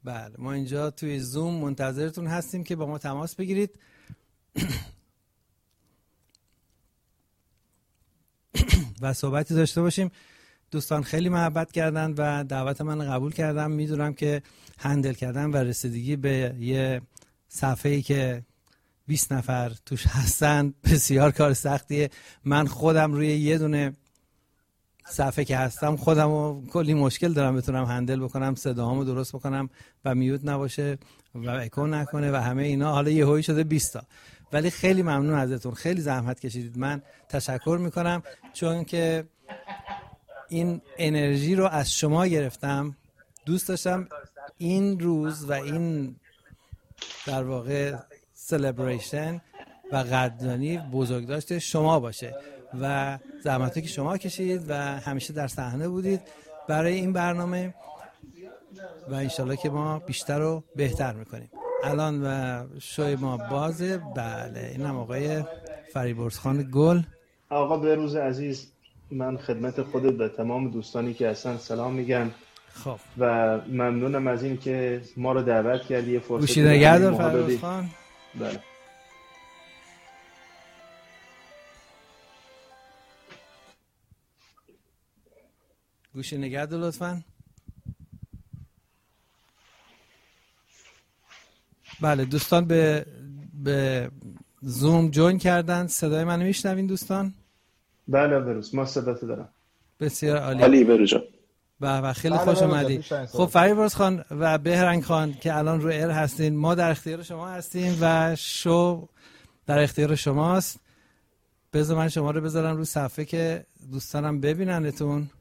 بله، ما اینجا توی زوم منتظرتون هستیم که با ما تماس بگیرید. و صحبتی داشته باشیم. دوستان خیلی محبت کردن و دعوت من قبول کردم. میدونم که هندل کردن و رسیدگی به یه صفحه‌ای که 20 نفر توش هستن بسیار کار سختیه. من خودم روی یه دونه صفحه که هستم خودمو کلی مشکل دارم بتونم هندل بکنم، صداهامو درست بکنم و میوت نباشه و اکو نکنه و همه اینا. حالا یهویی شده 20 تا. ولی خیلی ممنون ازتون، خیلی زحمت کشیدید. من تشکر میکنم چون که این انرژی رو از شما گرفتم. دوست داشتم این روز و این در واقع سلبریشن و قدردانی بزرگداشت شما باشه و زحمتی که شما کشید و همیشه در صحنه بودید برای این برنامه و انشالله که ما بیشتر و بهتر میکنیم. الان و شوی ما بازه. بله، اینم آقای فریبرزخان گل. آقا بهروز عزیز، من خدمت خودت و تمام دوستانی که هستن سلام میگم. خب و ممنونم از این که ما رو دعوت کردی، یه فرصت گوشی نگهدار فریبرزخان. بله. گوشی نگهدار لطفاً. بله دوستان به زوم جوین کردن. صدای منو میشنوین دوستان؟ بله بروز، ما صداتو دارم. بسیار عالی. علی بروجا. و خیلی خوش اومدید. خب فریبرز خان و بهرنگ خان که الان رو ایر هستین، ما در اختیار شما هستیم و شو در اختیار شماست. بذار من شما رو بذارم رو صفحه که دوستانم ببیننتون.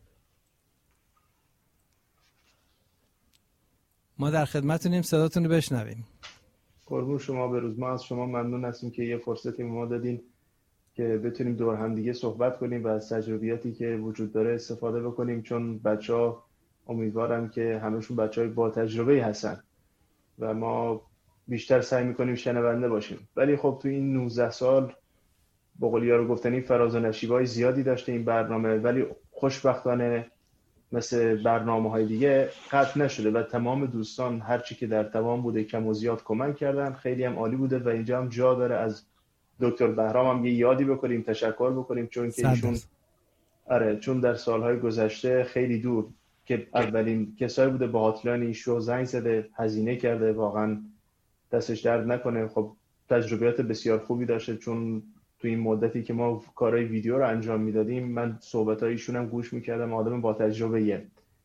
ما در خدمتونیم، صداتون رو بشنویم. قربون شما بروز، ما از شما ممنون هستیم که یه فرصتی ما دادین که بتونیم دور هم دیگه صحبت کنیم و از تجربیاتی که وجود داره استفاده بکنیم، چون بچه‌ها امیدوارم که همشون بچه‌های با تجربه هستن و ما بیشتر سعی میکنیم شنونده باشیم. ولی خب تو این 19 سال به قول یارو گفتنی فراز و نشیب‌های زیادی داشته این برنامه، ولی خوشبختانه مثل برنامه‌های دیگه قطع نشده و تمام دوستان هرچی که در توان بوده کم و زیاد کمک کردن. خیلی هم عالی بوده و اینجا هم جا داره از دکتر بهرام هم یه یادی بکنیم، تشکر بکنیم، چون که ایشون چون در سالهای گذشته خیلی دور که اولین کسایی بوده با هاتلاین ایشو زنگ زده، هزینه کرده، واقعا دستش درد نکنه. خب تجربیات بسیار خوبی داشته، چون تو این مدتی که ما کارهای ویدیو رو انجام میدادیم من صحبت‌های ایشون هم گوش میکردم. آدم با تجربه‌ایه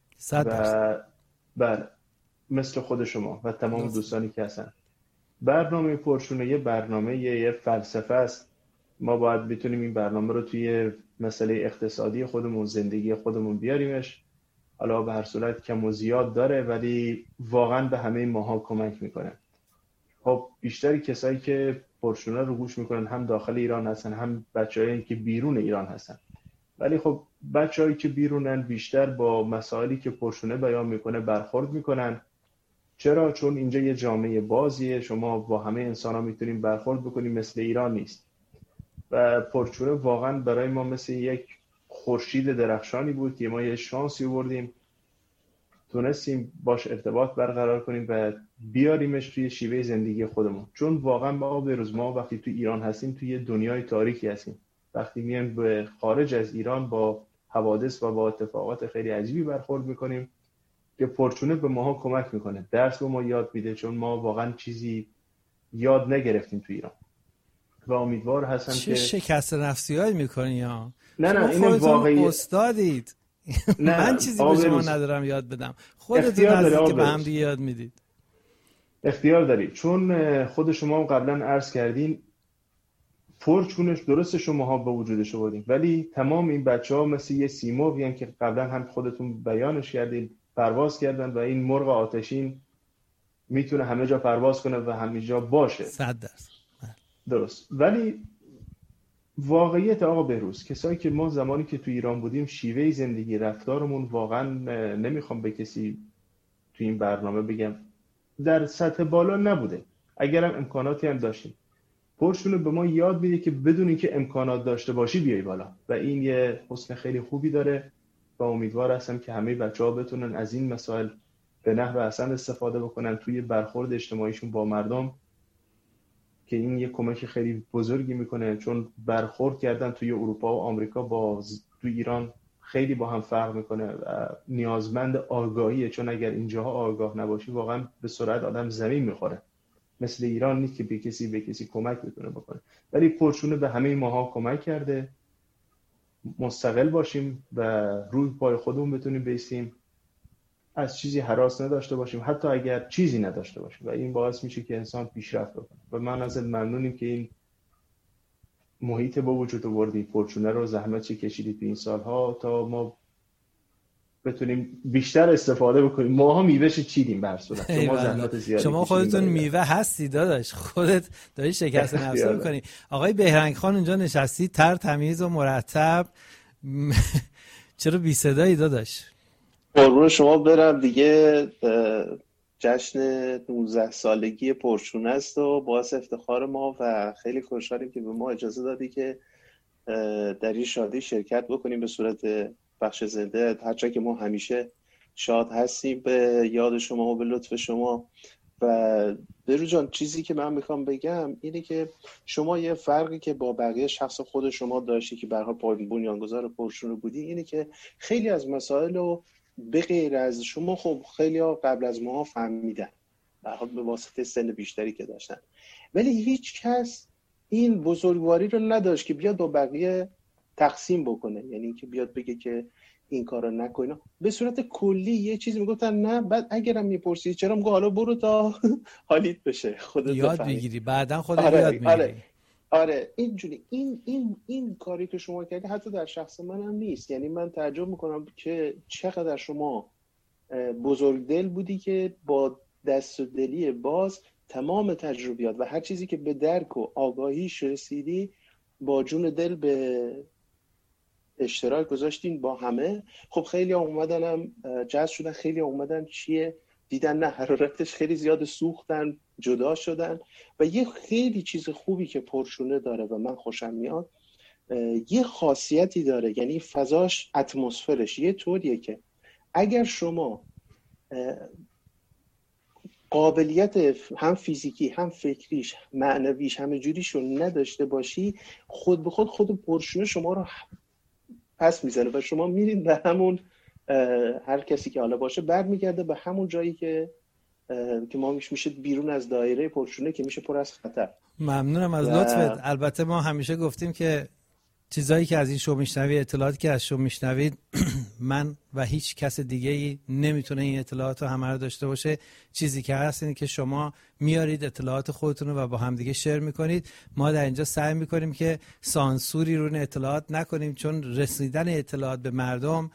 و بله مثل خود شما و تمام دوستانی که هستن. برنامه پرشونه یه برنامه یه فلسفه است. ما باید بتونیم این برنامه رو توی مسئله اقتصادی خودمون، زندگی خودمون بیاریمش. حالا به هر صورت کم و زیاد داره ولی واقعا به همه ماها کمک میکنه. خب بیشتری کسایی که پرشونه رو گوش میکنن هم داخل ایران هستن هم بچه‌هایی که بیرون ایران هستن، ولی خب بچه‌هایی که بیرونن بیشتر با مسائلی که پرشونه بیان میکنه برخورد میکنن. چرا؟ چون اینجا یه جامعه بازیه، شما با همه انسان‌ها میتونیم برخورد بکنیم، مثل ایران نیست. و پرشونه واقعا برای ما مثل یک خورشید درخشانی بود که ما یه شانسی آوردیم تونستیم باش ارتباط برقرار کنیم و بیاریمش توی شیوه زندگی خودمون. چون واقعا ما به روز ما وقتی توی ایران هستیم توی دنیای تاریکی هستیم. وقتی میایم به خارج از ایران با حوادث و با اتفاقات خیلی عجیبی برخورد میکنیم که پرچونه به ماها کمک میکنه، درس به ما یاد میده، چون ما واقعا چیزی یاد نگرفتیم توی ایران و امیدوار هستم چه شکست نفسیایی میکنی یا نه این واقعی استادید. من چیزی به شما ندارم یاد بدم، خودتون هستید که به هم دیگه یاد میدید. اختیار دارید، چون خود شما قبلا عرض کردین پرچونش درست شماها به وجودش آوردین، ولی تمام این بچه‌ها مثل یه سیمرغی ان که قبلا هم خودتون بیانش کردین پرواز کردن و این مرغ آتشین میتونه همه جا پرواز کنه و همه جا باشه 100%. درست. ولی واقعیت آقا بهروز، کسایی که ما زمانی که تو ایران بودیم شیوه زندگی رفتارمون واقعا نمیخوام به کسی تو این برنامه بگم در سطح بالا نبوده، اگرم امکاناتی هم داشتیم. پرشونه به ما یاد میده که بدون اینکه امکانات داشته باشی بیای بالا و این یه حسن خیلی خوبی داره و امیدوار هستم که همه بچه‌ها بتونن از این مسائل به نحو احسن استفاده بکنن توی برخورد اجتماعیشون با مردم، که این یه کمک خیلی بزرگی میکنه. چون برخورد کردن توی اروپا و آمریکا با توی ایران خیلی با هم فرق میکنه و نیازمند آگاهیه. چون اگر اینجاها آگاه نباشی واقعا به سرعت آدم زمین میخوره. مثل ایران نیست که به کسی کمک میتونه بکنه. ولی پرچونه به همه ماها کمک کرده مستقل باشیم و روی پای خودمون بتونیم بایستیم، از چیزی هراس نداشته باشیم، حتی اگر چیزی نداشته باشیم، و این باعث میشه که انسان پیشرفت بکنه. و من ازت ممنونیم که این محیط با وجود آوردی، پرچونه رو زحمتی کشیدی تو این سالها تا ما بتونیم بیشتر استفاده بکنیم. ماها میوهش چیدیم به هر صورت، شما زحمت زیادی شما خودتون میوه هستی داداش، خودت داری شکست نفس میکنی. آقای بهرنگ خان اونجا نشستی تمیز و مرتب، چرا بی صدایی داداش؟ قربون شما برم دیگه. جشن 19 سالگی پرچونه است و باعث افتخار ما و خیلی خوشحالیم که به ما اجازه دادی که در این شادی شرکت بکنیم به صورت بخش زنده. هرچند که ما همیشه شاد هستیم به یاد شما و به لطف شما. و برو جان، چیزی که من میخوام بگم اینه که شما یه فرقی که با بقیه شخص خود شما داشتی که به هر حال بنیانگذار پرچونه بودی اینه که خیلی از مسائل رو به غیر از شما خب خیلی ها قبل از ما فهمیدن به هر حال به واسطه سن بیشتری که داشتن، ولی هیچ کس این بزرگواری رو نداشت که بیاد با بقیه تقسیم بکنه، یعنی که بیاد بگه که این کارو نکنه. به صورت کلی یه چیزی میگفتن نه، بعد اگرم میپرسی چرا، میگه حالا برو تا حالیت بشه، خودت یاد بفهمی، بگیری بعدن خودت یاد میگیری. آره اینجوری. این کاری که شما کردی حتی در شخص منم نیست. یعنی من تعجب میکنم که چقدر شما بزرگدل بودی که با دست و دلی باز تمام تجربیات و هر چیزی که به درک و آگاهیش رسیدی با جون دل به اشتراک گذاشتین با همه. خب خیلی ها اومدن هم جذب شدن، خیلی ها اومدن دیدن نه حرارتش خیلی زیاد، سوختن، جدا شدن. و یه خیلی چیز خوبی که پرچونه داره و من خوشم میاد، یه خاصیتی داره، یعنی فضاش، اتمسفرش یه طوریه که اگر شما قابلیت هم فیزیکی هم فکریش معنویش همه جوریشو نداشته باشی، خود به خود پرچونه شما رو پس میزنه و شما میرین به همون، هر کسی که حالا باشه برمیگرده به همون جایی که ما میشه بیرون از دایره پرچونه که میشه پر از خطر. ممنونم از لطفت. البته ما همیشه گفتیم که چیزایی که از این شو میشنوید، اطلاعاتی که از شو میشنوید، من و هیچ کس دیگه‌ای نمیتونه این اطلاعات رو همه رو داشته باشه. چیزی که هست اینه که شما میارید اطلاعات خودتون رو و با هم دیگه شیر میکنید. ما در اینجا سعی میکنیم که سانسوری رو این اطلاعات نکنیم، چون رسیدن اطلاعات به مردم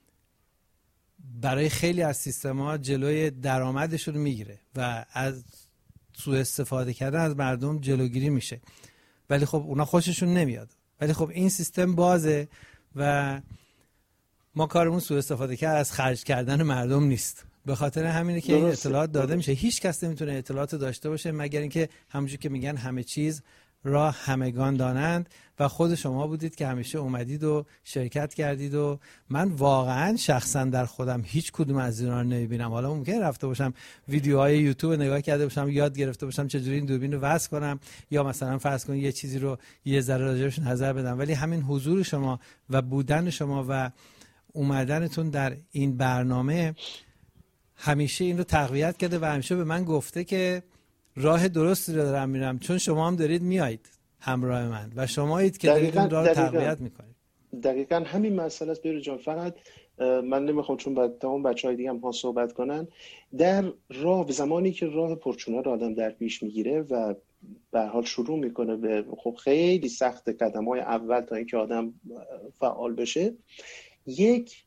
برای خیلی از سیستم‌ها جلوی درآمدشون میگیره و از سوء استفاده کردن از مردم جلوگیری میشه. ولی خب اونا خوششون نمیاد. ولی خب این سیستم بازه و ما کارمون سوء استفاده کردن از خرج کردن مردم نیست. به خاطر همینه که این اطلاعات داده میشه. هیچ کس نمیتونه اطلاعات داشته باشه مگر اینکه همونجوری که میگن همه چیز را همگان دانند، و خود شما بودید که همیشه اومدید و شرکت کردید. و من واقعا شخصا در خودم هیچ کدوم از اینا رو نمیبینم. حالا ممکنه رفته باشم ویدیوهای یوتیوب نگاه کرده باشم، یاد گرفته باشم چجوری این دوربین رو وصل کنم، یا مثلا فرض کنید یه چیزی رو یه ذره راجعش نظر بدم. ولی همین حضور شما و بودن شما و اومدنتون در این برنامه همیشه این رو تقویت کرده و همیشه به من گفته که راه درستی رو دارم میرم، چون شما هم دارید میایید همراه من و شمایید که دارید این راه رو تقویت میکنید. دقیقاً همین مسئله است بیرو جان. فقط من نمیخوام چون تمام بچهای دیگه هم ها صحبت کنن، در راه زمانی که راه پرچونه رو آدم در پیش میگیره و به هر حال شروع میکنه به خب خیلی سخت قدم‌های اول تا اینکه آدم فعال بشه، یک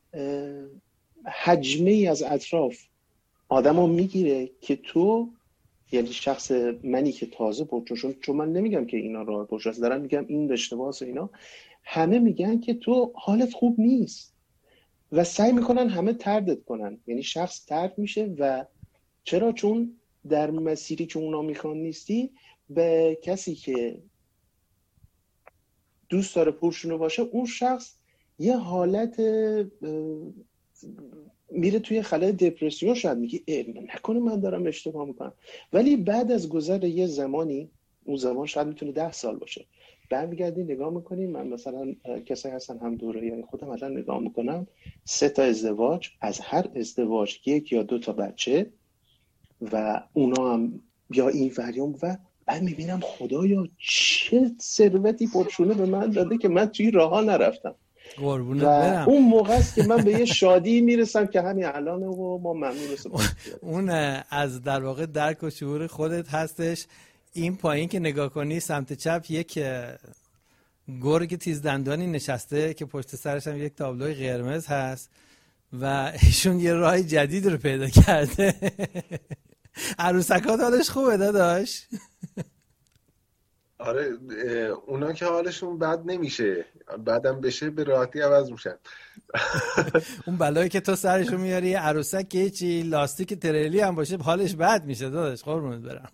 حجمه از اطراف آدمو میگیره که تو، یعنی شخص منی که تازه پرچون، چون من نمیگم که اینا راه پرچون است، دارم میگم این اشتباهه، اینا همه میگن که تو حالت خوب نیست و سعی میکنن همه طردت کنن. یعنی شخص طرد میشه و چرا؟ چون در مسیری که اونا میخوان نیستی. به کسی که دوست داره پرچونه باشه، اون شخص یه حالت میره توی خلأ دپرسیون، شاید میگه نکنه من دارم اشتباه میکنم. ولی بعد از گذر یه زمانی، اون زمان شاید میتونه 10 سال باشه، برمیگردی نگاه میکنیم، من مثلا کسایی هستن هم دوره یعنی خودم الان نگاه میکنم 3 تا ازدواج، از هر ازدواج 1 یا 2 تا بچه و اونا هم یا این وریام، و بعد میبینم خدایا چه ثروتی پرچونه به من داده که من توی راه ها نرفتم. قربونت و برم. اون موقع است که من به یه شادی میرسم که همین الانه و ما ممنون سپاس. اون از در واقع درک و شعور خودت هستش. این پایین که نگاه کنی سمت چپ یک گرگ تیزدندانی نشسته که پشت سرش هم یک تابلوی قرمز هست و ایشون یه راه جدید رو پیدا کرده. عروسکات حالش خوبه داداش؟ آره اونا که حالشون بد نمیشه، بعدم بشه به راحتی عوض میشن. اون بلایی که تو سرشو میاری عروسک که چی لاستیک تریلی هم باشه حالش بد میشه داداش، قربونت برم.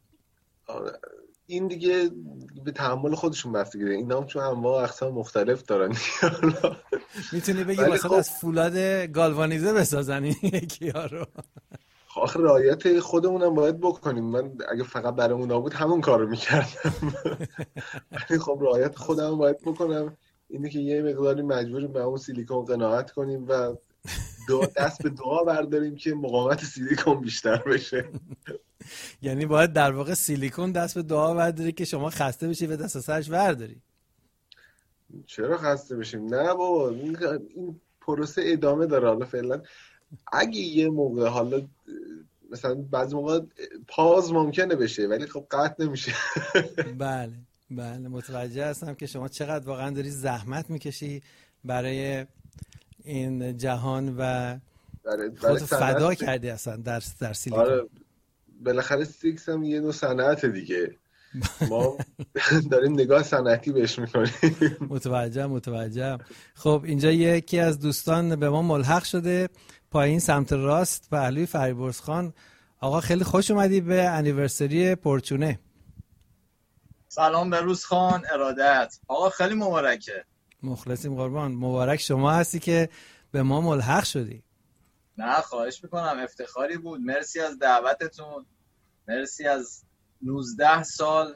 این دیگه به تحمل خودشون بستگی داره، اینا هم چون انواع اقسام مختلف دارن. میتونی بگی واسه از فولاد گالوانیزه بسازن این یکی ها رو. آخه رعایت خودمونم باید بکنیم. من اگه فقط برای اونا بود همون کار رو میکردم. ولی خب رعایت خودم باید بکنم. اینه که یه مقداری مجبوریم به اون سیلیکون قناعت کنیم و دست به دعا برداریم که مقاومت سیلیکون بیشتر بشه. یعنی باید در واقع سیلیکون دست به دعا برداری که شما خسته بشی و دست سرش برداری. چرا خسته بشیم؟ نه بابا، این پروسه ادامه داره. حالا فعلا اگه یه موقع، حالا مثلا بعضی موقع پاز ممکنه بشه ولی خب قطع نمیشه. بله متوجه هستم که شما چقدر واقعا داری زحمت میکشی برای این جهان و خودت فدا کردی اصلا در سیلیکون. آره بالاخره سیکس هم یه نوع صنعت دیگه. ما داریم نگاه صنعتی بهش میکنیم. متوجهم. خب اینجا یکی از دوستان به ما ملحق شده پایین سمت راست، پهلوی فریبرز خان. آقا خیلی خوش اومدی به انیورسری پرچونه. سلام به روز خان، ارادت. آقا خیلی مبارکه. مخلصیم قربان. مبارک شما هستی که به ما ملحق شدی. نه خواهش میکنم، افتخاری بود. مرسی از دعوتتون، مرسی از 19 سال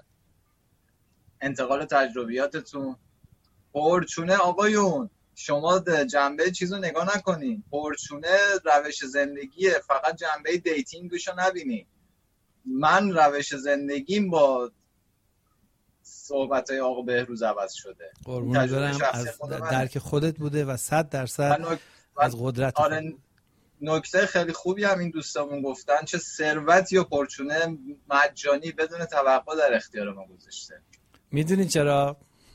انتقال تجربیاتتون. پرچونه آقایون، شما جنبه چیزو نگاه نکنین. پرچونه روش زندگیه، فقط جنبه دیتینگشو نبینین. من روش زندگیم با صحبت‌های آقا بهروز عوض شده. قربون برم، از درک خودت بوده و 100% از قدرت. آره نکته خیلی خوبی هم این دوستامون گفتن، چه ثروتی و پرچونه مجانی بدون توقع در اختیار ما گذاشته. میدونی چرا؟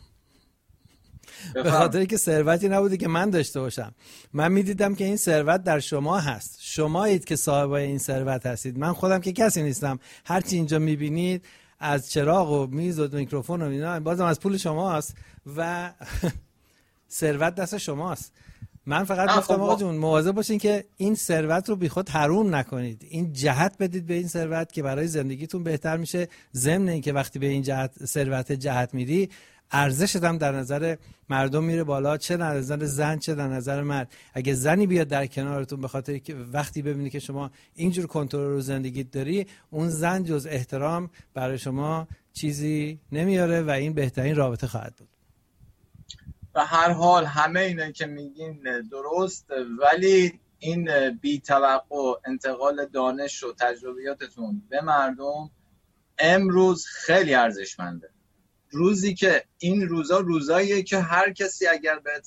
به خاطر که ثروتی نبوده که من داشته باشم. من میدیدم که این ثروت در شما هست، شمایید که صاحب این ثروت هستید. من خودم که کسی نیستم. هرچی اینجا میبینید از چراغ و میز و میکروفون و اینا بازم از پول شماست و ثروت دست شماست. من فقط گفتم آقا جون مواظب باشین که این ثروت رو بیخود حروم نکنید. این جهت بدید به این ثروت که برای زندگیتون بهتر میشه. ضمن این که وقتی به این جهت ثروت جهت میدی، ارزشت هم در نظر مردم میره بالا، چه در نظر زن چه در نظر مرد. اگه زنی بیاد در کنارتون به خاطر که وقتی ببینی که شما اینجور کنترل رو زندگیت داری، اون زن جز احترام برای شما چیزی نمیاره و این بهترین رابطه خواهد بود. و هر حال همه اینه که میگین درست، ولی این بی توقع انتقال دانش و تجربیاتتون به مردم امروز خیلی ارزشمنده. روزی که این روزا روزاییه که هر کسی اگر به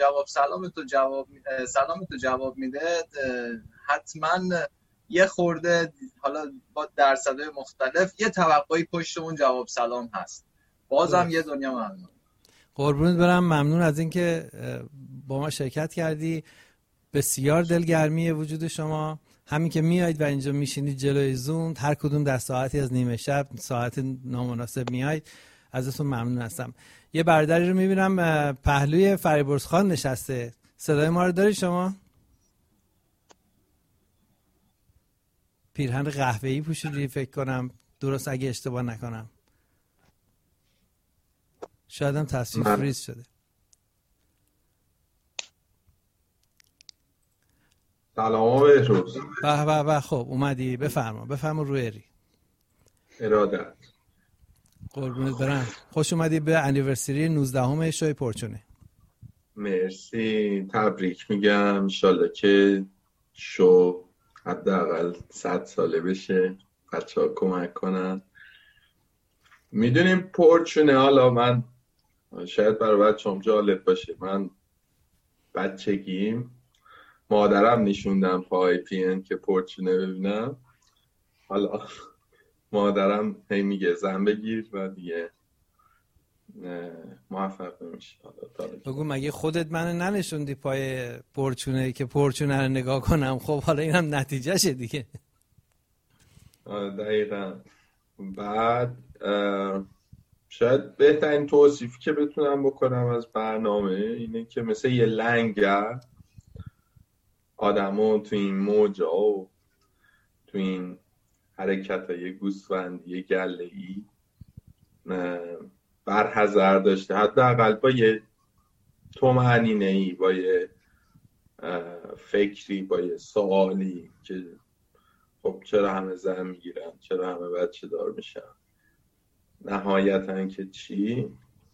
سلامتو جواب میده حتما یه خورده، حالا با درصدهای مختلف، یه توقعی پشت اون جواب سلام هست. بازم یه دنیا ممنون. قربونت برم، ممنون از اینکه با ما شرکت کردی. بسیار دلگرمی وجود شما. همین که میایید و اینجا میشینید جلوی زوم، هر کدوم در ساعتی از نیمه شب ساعت نامناسب میایید، ازتون ممنون هستم. یه برادری رو میبینم پهلوی فریبرز خان نشسته. صدای ما رو داری شما؟ پیرهن قهوه‌ای پوشیدی فکر کنم، درست اگه اشتباه نکنم. شاید هم تصویر فریز شده. سلام بهروز. به خب اومدی، بفرما روی اری. ارادت. قربونت برم. خوش اومدی به انیورسری 19 شوی پرچونه. مرسی، تبریک میگم. انشالله که شو حداقل 100 ساله بشه، بچه ها کمک کنن. میدونیم پرچونه، حالا من شاید برای بچه‌ام جالب باشه، من بچگیم مادرم نشوندم پای پین که پرچونه ببینم. حالا مادرم هی میگه زن بگیر و دیگه موفق نمیشه. بگو مگه خودت منو ننشوندی پای پرچونه که پرچونه رو نگاه کنم؟ خب حالا اینم نتیجه شه دیگه. دقیقا. بعد شاید بهترین توصیفی که بتونم بکنم از برنامه اینه که مثل یه لنگر آدمو تو این موجا و تو این حرکتای گوسفندی گله‌ای برحذر داشته، حداقل با یه طمأنینه‌ای، با یه فکری، با یه سوالی که خب چرا همه زن میگیرن، چرا همه بچه دار میشن، نهایتاً که چی.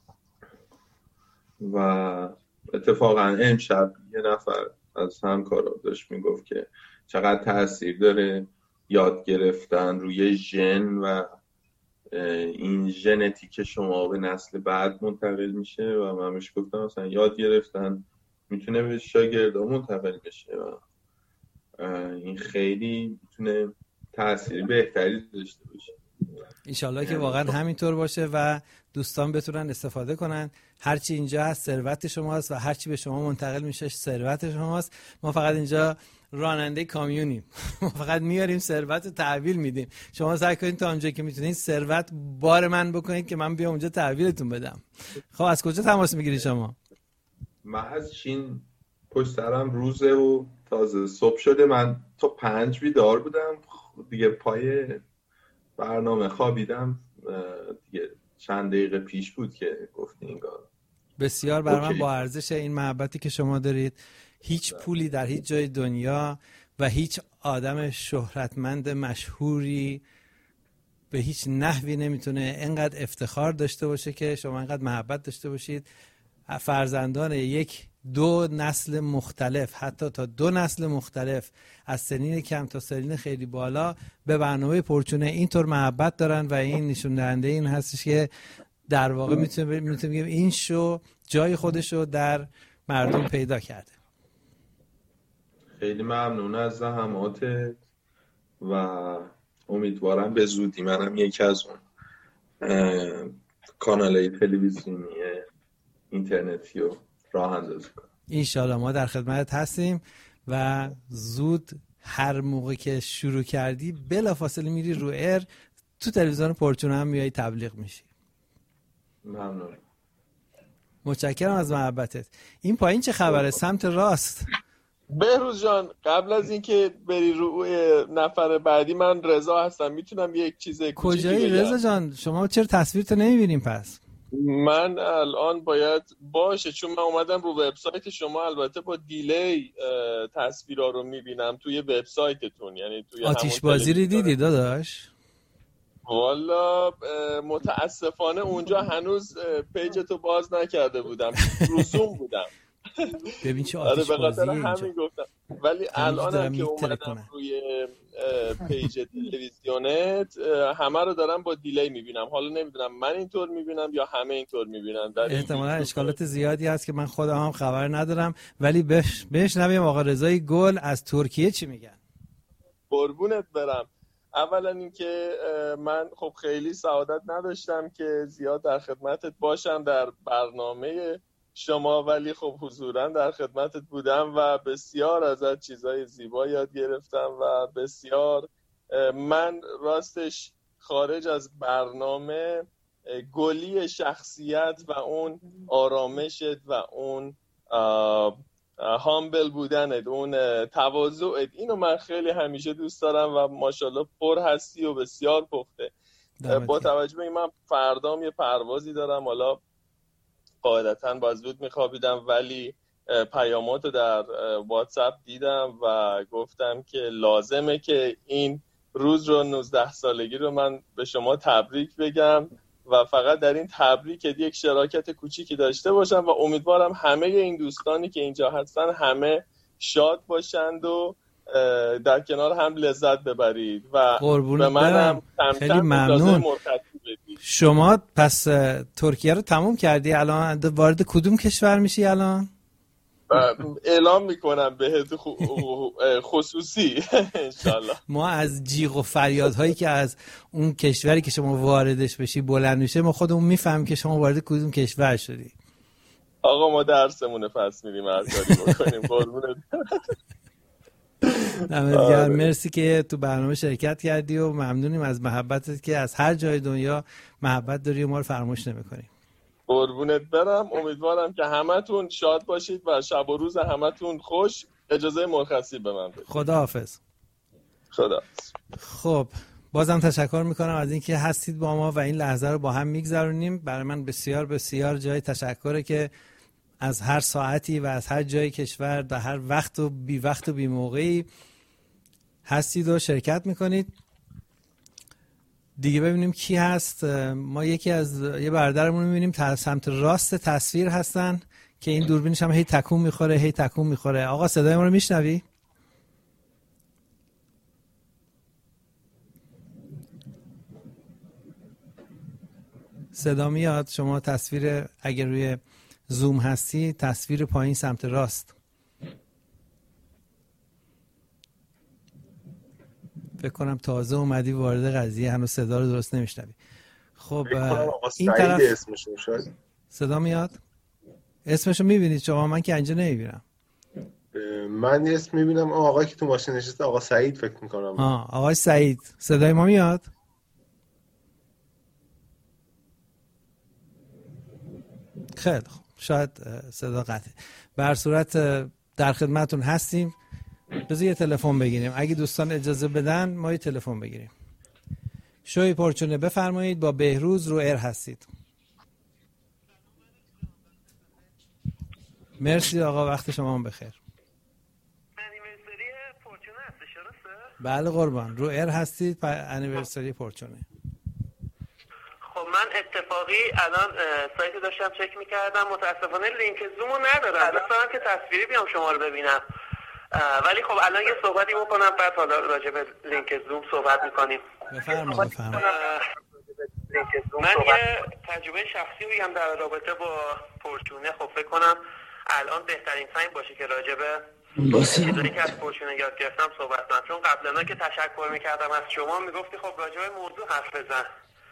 و اتفاقا امشب یه نفر از همکارا داشت میگفت که چقدر تأثیر داره یاد گرفتن روی ژن و این ژنتیک شما به نسل بعد منتقل میشه. و من بهش گفتم مثلا یاد گرفتن میتونه به شاگردا منتقل بشه و این خیلی میتونه تأثیر بهتری داشته باشه. انشالله که واقعا همینطور باشه و دوستان بتونن استفاده کنن. هرچی اینجا هست ثروت شماست و هرچی به شما منتقل میشه ثروت شماست. ما فقط اینجا راننده کامیونیم. ما فقط میاریم ثروت رو تحویل میدیم. شما سعی کنید تا اونجایی که میتونید ثروت بار من بکنید که من بیام اونجا تحویلتون بدم. خب از کجا تماس میگیری شما؟ من از چین پشت سرم روزه و تازه صبح شده. من تا 5 بیدار بودم دیگه، پای برنامه خوابیدم دیگه. چند دقیقه پیش بود که گفتی این کارو. بسیار برای من با ارزش این محبتی که شما دارید. هیچ پولی در هیچ جای دنیا و هیچ آدم شهرتمند مشهوری به هیچ نحوی نمیتونه اینقدر افتخار داشته باشه که شما اینقدر محبت داشته باشید. فرزندان دو نسل مختلف، حتی تا 2 نسل مختلف، از سنین کم تا سنین خیلی بالا به برنامه پرچونه اینطور محبت دارن و این نشون دهنده این هستش که در واقع میتونیم بگیم این شو جای خودشو در مردم پیدا کرده. خیلی ممنون از زحماتت و امیدوارم به زودی منم یکی از اون کانال‌های تلویزیونی اینترنتی رو راه اندازی کنم. انشالله ما در خدمت هستیم و زود هر موقع که شروع کردی بلافاصله میری رو ایر، تو تلویزیون پرچونه هم میای تبلیغ میشی. ممنون. متشکرم از محبتت. این پایین چه خبره؟ سمت راست. بهروز جان، قبل از اینکه بری رو نفر بعدی، من رضا هستم. میتونم یک چیز کوچیکی بگم؟ کجایی رضا جان؟ شما چرا تصویرتو نمیبینیم پس؟ من الان باید باشه چون من اومدم رو وبسایت شما، البته با دیلی تصویرها رو میبینم توی وبسایتتون، یعنی توی آتیش بازی رو دیدی داداش؟ والا متاسفانه اونجا هنوز پیجتو باز نکرده بودم، رسوم بودم. ببین چه آتیش بازیه اینجا. همین گفتم. ولی الانم که اومدم روی پیج تلویزیونت همه رو دارم با دیلی میبینم. حالا نمیدونم من اینطور میبینم یا همه اینطور میبینن. احتمالا اشکالات زیادی هست که من خودم هم خبر ندارم، ولی بشنویم آقا رضای گل از ترکیه چی میگن. قربونت برم. اولا اینکه من خب خیلی سعادت نداشتم که زیاد در خدمتت باشم در برنامه شما، ولی خب حضوراً در خدمتت بودم و بسیار ازت چیزای زیبا یاد گرفتم و بسیار من راستش خارج از برنامه گلی شخصیت و اون آرامشت و اون هامبل بودنت، اون تواضعت، اینو من خیلی همیشه دوست دارم و ماشاءالله پر هستی و بسیار پخته. با توجه به این من فردام یه پروازی دارم، حالا قاعدتاً باز زود میخوابیدم، ولی پیاماتو در واتساپ دیدم و گفتم که لازمه که این روز رو 19 سالگی رو من به شما تبریک بگم و فقط در این تبریک یک شراکت کوچیکی داشته باشم و امیدوارم همه این دوستانی که اینجا هستن همه شاد باشند و در کنار هم لذت ببرید و به منم خیلی ممنون. شما پس ترکیه رو تموم کردی؟ الان وارد کدوم کشور میشی الان؟ اعلام میکنم بهت خصوصی انشالله. ما از جیغ و فریادهایی که از اون کشوری که شما واردش بشی بلند میشه ما خودمون میفهمیم که شما وارد کدوم کشور شدی. آقا ما درسمونه پس میریم هر کاری بکنیم. قربونت. مرسی که تو برنامه شرکت کردی و ممنونیم از محبتت که از هر جای دنیا محبت داری و ما رو فراموش نمی‌کنی. قربونت برم. امیدوارم که همتون شاد باشید و شب و روز همتون خوش. اجازه مرخصی به من بدید. خداحافظ. خداحافظ. خب بازم تشکر میکنم از اینکه هستید با ما و این لحظه رو با هم میگذرونیم. برای من بسیار بسیار جای تشکره که از هر ساعتی و از هر جای کشور در هر وقت و بی وقت و بی موقعی هستید و شرکت میکنید. دیگه ببینیم کی هست. ما یه برادرمون رو میبینیم سمت راست تصویر هستن که این دوربینش هم هی تکون میخوره. آقا صدای ما رو میشنوی؟ صدا میاد. شما تصویر اگر روی زوم هستی تصویر پایین سمت راست. فکر کنم تازه اومدی وارد قضیه هنوز صدا رو درست نمیشنوی. خب این طرف اسمشون شاید صدا میاد. اسمشو میبینید شما؟ من که اینجا نمیبینم. من اسم میبینم آقایی که تو ماشین نشسته آقا سعید فکر میکنم. آقای سعید صدای ما میاد؟ خیلی خوب. شاید صدا قطعه. به هر صورت در خدمتون هستیم. بذار یه تلفن بگیریم. اگه دوستان اجازه بدن ما یه تلفن بگیریم. شوی پرچونه بفرمایید. با بهروز رو ایر هستید. مرسی آقا وقت شما هم بخیر. انیورسری پرچونه هستش درسته؟ بله قربان رو ایر هستید. انیورسری پرچونه. خب من اتفاقی الان سایتی داشتم چک میکردم. متاسفانه لینک زومو ندارم. دوست دارم که تصویری بیام شما رو ببینم. ولی خب الان یه صحبتی بکنم بعد حالا راجع به لینک زوم صحبت میکنیم. بفرمایید. من یه تجربه شخصی بگم در رابطه با پرچونه. خب فکر کنم الان بهترین تایم باشه که راجع به چیزایی که از پرچونه یاد گرفتم صحبت کنم، چون قبلا که تشکر میکردم از شما میگفتی خب راجع به موضوع حرف بزن.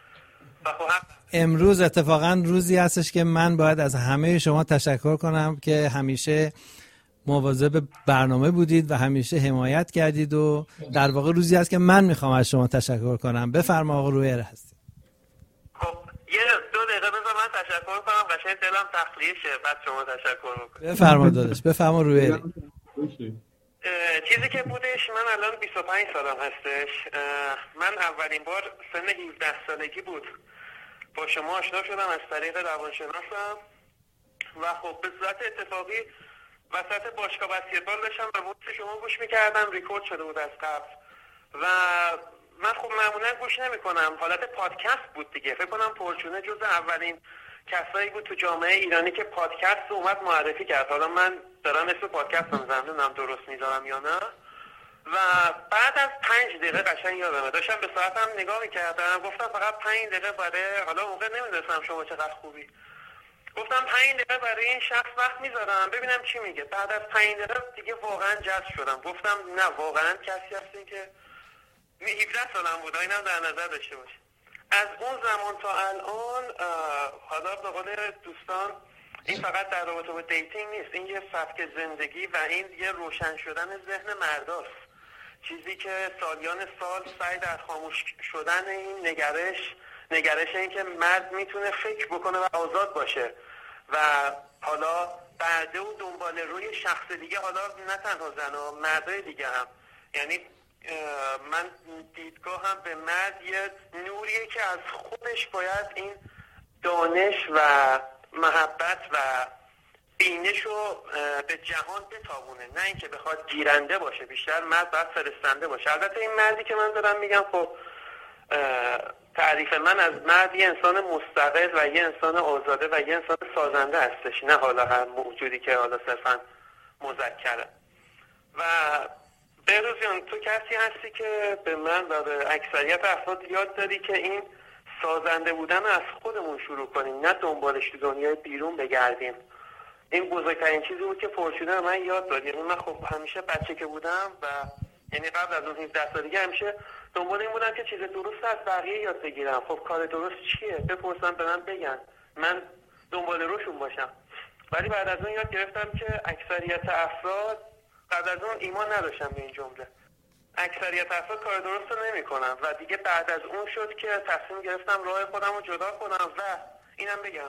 امروز اتفاقا روزی هستش که من باید از همه شما تشکر کنم که همیشه مواظب برنامه بودید و همیشه حمایت کردید و در واقع روزی هست که من میخوام از شما تشکر کنم. بفرما آقا رویر هستی. خب یه 2 دقیقه بذار من تشکر کنم قشنگ دلم تخلیه شه بعد شما تشکر بکنید. بفرما داداش. بفرما رویر. چیزی که بودش من الان 25 سالم هستش. من اولین بار سن 17 سالگی بود با شما آشنا شدم از طریق روانشناسم و خب به صورت اتفاقی وسط باشگاه بسکتبال داشتم و موسیقی شما گوش میکردم. ریکورد شده بود از قبل و من خب معمولا گوش نمیکنم. حالت پادکست بود دیگه. فکر کنم پرچونه جز اولین کسایی بود تو جامعه ایرانی که پادکست اومد معرفی کرد. حالا من دارم اسم پادکست رو میذارم درست میذارم یا نه. و بعد از 5 دقیقه قشنگ یادمه داشتم به ساعتم نگاه میکردم گفتم فقط 5 دقیقه برای حالا موقع نمیدونستم شما چقدر خوبی. گفتم 5 دقیقه برای این شخص وقت میذارم ببینم چی میگه. بعد از 5 دقیقه دیگه واقعا جذب شدم. گفتم نه واقعا کسی هستین که 17 سالم بود اینم در نظر داشته باشید. از اون زمان تا الان حالا به قول دوستان این فقط در رابطه با دیتینگ نیست. این یه سبک زندگی و این یه روشن شدن ذهن مرداست. چیزی که سالیان سال سعی در خاموش شدن این نگرش این که مرد میتونه فکر بکنه و آزاد باشه و حالا برده و دنبال روی شخص دیگه، حالا نه تنها زن و مردای دیگه هم. یعنی من دیدگاه هم به مرد یه نوریه که از خودش باید این دانش و محبت و بینش رو به جهان بتابونه، نه اینکه بخواد گیرنده باشه. بیشتر مرد باید فرستنده باشه. البته این مردی که من دارم میگم خب تعریف من از مرد یه انسان مستقل و یه انسان آزاده و یه انسان سازنده هستش، نه حالا هر موجودی که حالا صرفا مذکره. و بهروز جان، تو کسی هستی که به من و به اکثریت افراد یاد دادی که این سازنده بودن از خودمون شروع کنیم، نه دنبالش تو دنیای بیرون بگردیم. این بزرگترین چیزی بود که پرشونه من یاد داد. یعنی من خب همیشه بچه که بودم و یعنی قبل از اون 17 سالگی همیشه دنبال این بودم که چیز درست از بقیه یاد بگیرم. خب کار درست چیه؟ بپرسن به من بگن، من دنبال روشون باشم. ولی بعد از اون یاد گرفتم که اکثریت افراد قبل از اون ایمان نداشتم به این جمله. اکثریت افراد کار درست رو نمی کنن و دیگه بعد از اون شد که تصمیم گرفتم راه خودم رو جدا کنم. و اینم بگم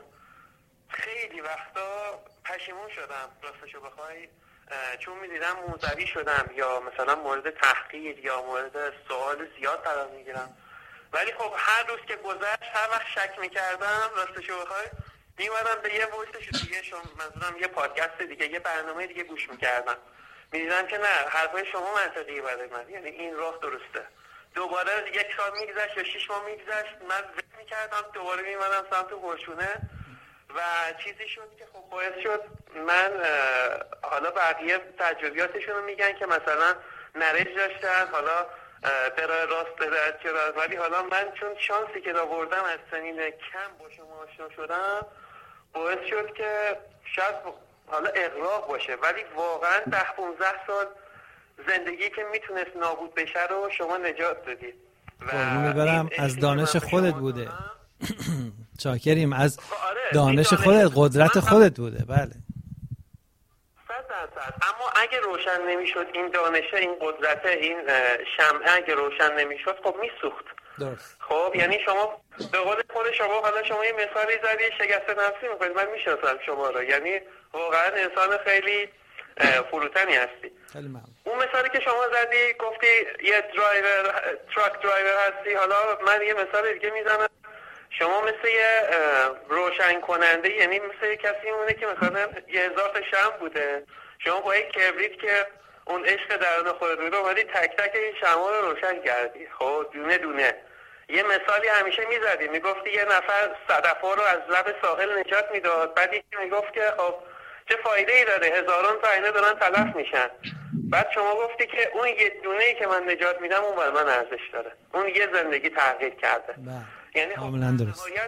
خیلی وقتا پشیمون شدم راستشو بخوای، چون میدیدم موزوی شدم یا مثلا مورد تحقیر یا مورد سوال زیاد قرار میگیرم. ولی خب هر روز که گذشت هر وقت شک میکردم راستشو بخوای میومدم به یه وایس دیگه، منظورم یه پادکست دیگه، یه برنامه دیگه گوش میکردم، میدیدم که نه حرفای شما منطقیه برای من، یعنی این راه درسته. دوباره 1 سال میگذشت یا 6 ماه میگذشت، من ذکر میکردم، دوباره میومدم سمت پرشونه و چیزی شد که خب باعث شد من حالا بقیه تجربیاتشون رو میگن که مثلا نرنج داشتن، حالا برای راست بدرد چرا، ولی حالا من چون شانسی که آوردم از سنین کم با شما آشنا شدم باعث شد که شاید حالا اغراق باشه، ولی واقعا 10-15 سال زندگی که میتونست نابود بشه رو شما نجات دادید. قربون برم از دانش خودت بوده. چاکریم، از دانش خودت، قدرت خودت بوده. بله 100%. اما اگه روشن نمیشد این دانشه، این قدرت، این شمعه اگه روشن نمیشد خب میسوخت. درست. خب یعنی شما به قول خود شما، حالا شما یه مثالی زدی شگفت نفسی میکنید، من میشناسم شما رو، یعنی واقعا انسان خیلی فروتنی هستی. خیلی ممنون. اون مثالی که شما زدی گفتی یه تراک درایور هستی، حالا من یه مثال دیگه میزنم. شما مثل یه روشن کننده، یعنی مثل یه کسی مونه که مثلا 1000 تا شمع بوده، شما با یک کبریت که اون عشق درون خودت بود اومدی تک تک این شمع رو روشن کردی، خب دونه دونه. یه مثالی همیشه میزدی، میگفتی یه نفر صدفا رو از لب ساحل نجات میداد، بعد یکی میگفت که خب چه فایده ای داره، هزاران تا آینه دارن تلف میشن. بعد شما گفتی که اون یه دونه‌ای که من نجات میدم اون برای من ارزش داره، اون یه زندگی تغییر کرده. یعنی خب نهایت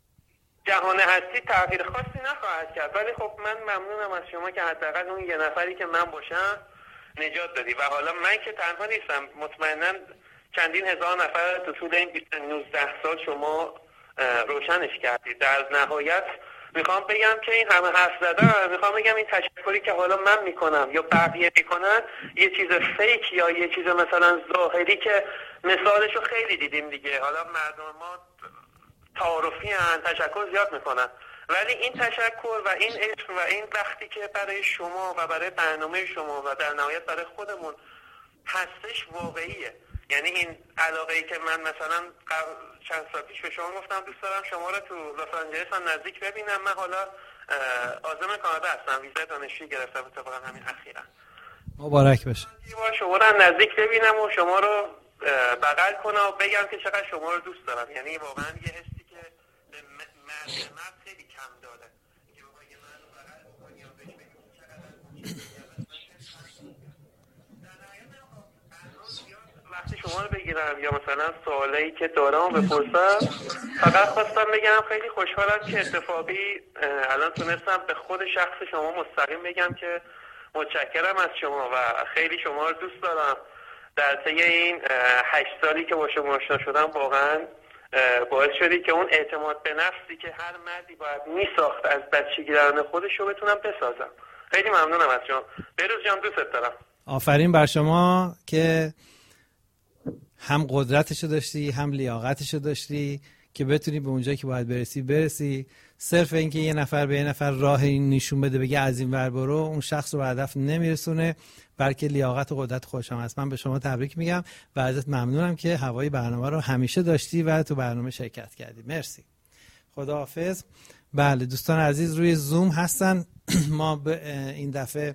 جهان هستی تغییر خاصی نخواهد کرد، ولی خب من ممنونم از شما که حداقل اون یه نفری که من باشم نجات دادی. و حالا من که تنها نیستم، مطمئنا چندین هزار نفر تو طول این 19 سال شما روشنش کردید. در نهایت میخوام بگم که این همه حرف زدن، میخوام بگم این تشکری که حالا من میکنم یا بقیه میکنن یه چیز فیک یا یه چیز مثلا ظاهری که مثالشو خیلی دیدیم دیگه، حالا مردم ما تعارفی هن، تشکر زیاد میکنن، ولی این تشکر و این عشق و این وقتی که برای شما و برای برنامه شما و در نهایت برای خودمون هستش واقعیه. یعنی این علاقه‌ای که من مثلا چند سال پیش به شما گفتم دوست دارم شما رو تو لس آنجلس هم نزدیک ببینم، من حالا عازم کانادا هستم، ویزای دانشجویی گرفتم اتفاقا همین اخیراً. مبارک باشه. شما رو هم نزدیک ببینم و شما رو بغل کنم و بگم که چقدر شما رو دوست دارم. یعنی واقعا یه حسی که مرد خیلی کم داره که بابا یه مرد رو بغل بکنی و بهش بگی چقدر وقتی شما رو بگیرم یا مثلا سوالایی که دارم بپرسم، فقط خواستم بگم خیلی خوشحالم که اتفاقی الان تونستم به خود شخص شما مستقیم بگم که متشکرم از شما و خیلی شما رو دوست دارم. در طی این 8 سالی که با شما آشنا شدم واقعا باعث شدی که اون اعتماد به نفسی که هر مردی باید میساخت از بچگی درون خودش رو بتونم بسازم. خیلی ممنونم از شما. بهروز جان دوست دارم. آفرین بر شما که هم قدرتشو داشتی هم لیاقتشو داشتی که بتونی به اونجایی که باید برسی. صرف اینکه یه نفر به یه نفر راه این نشون بده بگه از این ور برو، اون شخص رو به هدف نمیرسونه، بلکه لیاقت و قدرت خودش هم هست. من به شما تبریک میگم و ازت ممنونم که هوای برنامه رو همیشه داشتی و تو برنامه شرکت کردی. مرسی. خداحافظ. بله دوستان عزیز روی زوم هستن. ما به این دفعه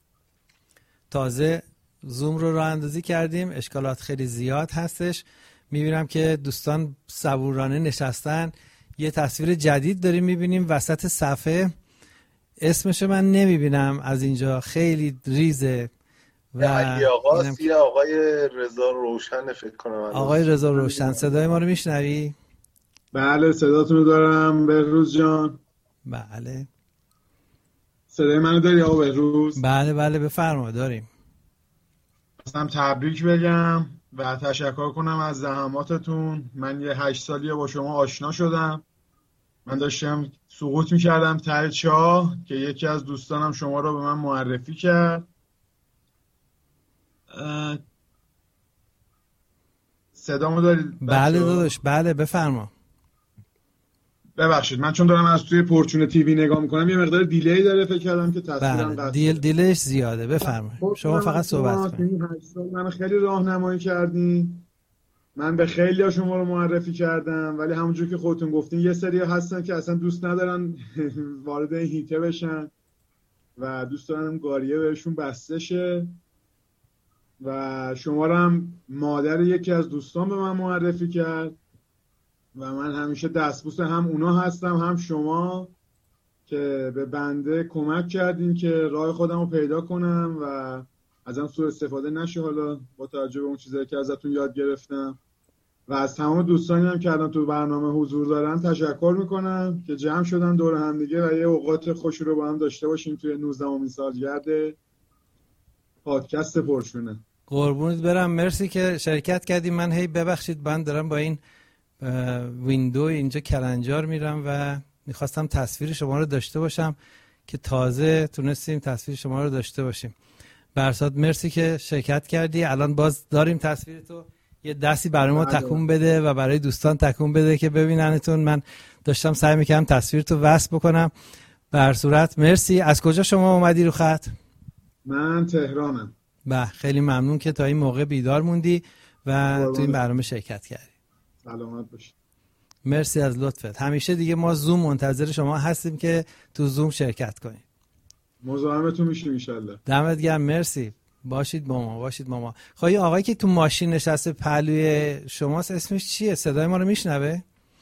تازه زوم رو راه اندازی کردیم، اشکالات خیلی زیاد هستش. میبینم که دوستان صبورانه نشستن. یه تصویر جدید داریم میبینیم وسط صفحه، اسمشو من نمیبینم از اینجا، خیلی ریزه و یه آقای رضا روشن فکر کنم. آقای رضا روشن، صدای ما رو میشنوی؟ بله صداتون رو دارم بهروز جان. بله صدای منو داری آقا بهروز؟ بله بله بفرما داریم. خواستم تبریک بگم و تشکر کنم از زحماتتون. من یه 8 سالیه با شما آشنا شدم. من داشتم سقوط میکردم ته چاه که یکی از دوستانم شما رو به من معرفی کرد. صدامو دارید؟ بله داداش بله بفرما. ببخشید من چون دارم از توی پورچون تیوی نگاه میکنم یه مقدار دیلی داره، فکر کردم که تصویرم بله دیلیش زیاده. بفرمایید شما فقط صحبت کنید. من خیلی راهنمایی کردین، من به خیلی ها شما رو معرفی کردم، ولی همونجور که خودتون گفتین یه سری هستن که اصلا دوست ندارن وارد این هیته بشن و دوست دارن گاریه بهشون بسته شه و شما رو هم مادر یکی از دوستان به من معرفی کرد و من همیشه دستبوس هم اونا هستم هم شما که به بنده کمک کردین که راه خودم رو پیدا کنم و ازم سوء استفاده نشه، حالا با توجه به اون چیزایی که ازتون یاد گرفتم. و از تمام دوستانی هم که الان تو برنامه حضور دارن تشکر میکنم که جمع شدن دور هم دیگه و یه اوقات خوشی رو با هم داشته باشیم توی 19امین سالگرد پادکست پرچونه. قربونت برم، مرسی که شرکت کردیم. من هی ببخشید من دارم با این ویندو اینجا کلنجار میرم و میخواستم تصویر شما رو داشته باشم که تازه تونستیم تصویر شما رو داشته باشیم. برسات مرسی که شرکت کردی. الان باز داریم تصویر تو، یه دستی برای ما تکون بده و برای دوستان تکون بده که ببیننتون. من داشتم سعی میکردم تصویر تو وصل بکنم. به هر صورت مرسی. از کجا شما اومدی رو خط؟ من تهرانم. خیلی ممنون که تا این موقع بیدار موندی و تو این برنامه شرکت کردی. سلامت باشید. مرسی از لطفت. همیشه دیگه ما زوم منتظر شما هستیم که تو زوم شرکت کنیم. مزاحمتون میشیم ان شاءالله. دمت گرم. مرسی. باشید با ما. خب این آقایی که تو ماشین نشسته پهلوی شماست اسمش چیه؟ صدای ما رو میشنوه؟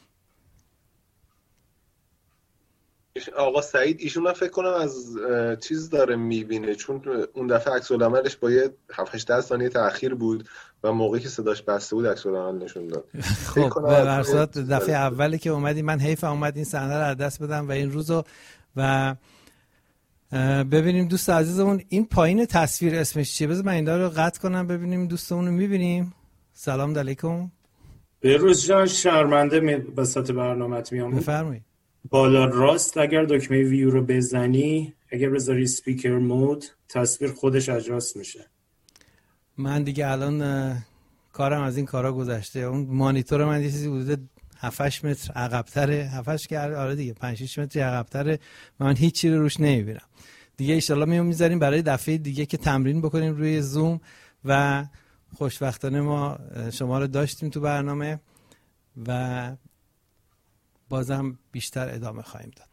آقا سعید، ایشون من فکر کنم از چیز داره میبینه، چون اون دفعه عکس العملش با یه 7-8 ثانیه تأخیر بود و موقعی که صداش بسته بود عکس العمل نشون داد. خب به هر صورت دفعه اولی که اومدی من حیف اومد این صحنه رو از دست بدم و این روزو و ببینیم دوست عزیزمون این پایین تصویر اسمش چیه. بذار من این رو قطع کنم ببینیم دوستمون رو میبینیم. سلام علیکم. بهروز جان شرمنده وسط برنامه‌ت میام. بفرمایید. بالا راست اگر دکمه ویو رو بزنی، اگر بذاری سپیکر مود، تصویر خودش اجراست میشه. من دیگه الان کارم از این کارا گذشته. اون مانیتور من یه چیزی حدود 7-8 متر عقب‌تره، 7-8 که آره دیگه 5-6 متر عقب‌تره. من هیچ چیزی رو روش نمیبینم. دیگه ان شاءالله میذاریم برای دفعه دیگه که تمرین بکنیم روی زوم و خوشبختانه ما شما رو داشتیم تو برنامه و بازم بیشتر ادامه خواهیم داد.